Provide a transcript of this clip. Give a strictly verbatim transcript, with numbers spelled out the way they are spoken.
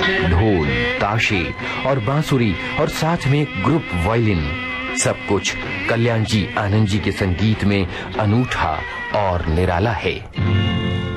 ढोल, ताशे और बांसुरी और साथ में ग्रुप वायलिन, सब कुछ कल्याण जी आनंद जी के संगीत में अनूठा और निराला है।